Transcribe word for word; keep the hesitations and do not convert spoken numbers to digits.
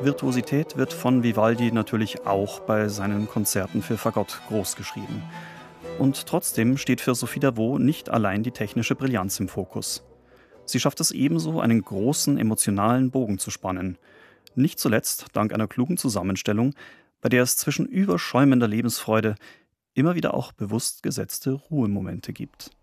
Virtuosität wird von Vivaldi natürlich auch bei seinen Konzerten für Fagott großgeschrieben. Und trotzdem steht für Sophie Davot nicht allein die technische Brillanz im Fokus. Sie schafft es ebenso, einen großen emotionalen Bogen zu spannen. Nicht zuletzt dank einer klugen Zusammenstellung, bei der es zwischen überschäumender Lebensfreude immer wieder auch bewusst gesetzte Ruhemomente gibt.